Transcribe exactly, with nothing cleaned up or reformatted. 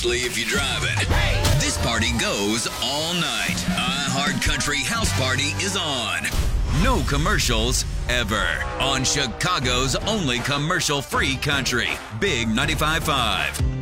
especially if you're driving. This party goes all night. iHeart Country House Party is on. No commercials ever on Chicago's only commercial-free country. Big ninety-five point five.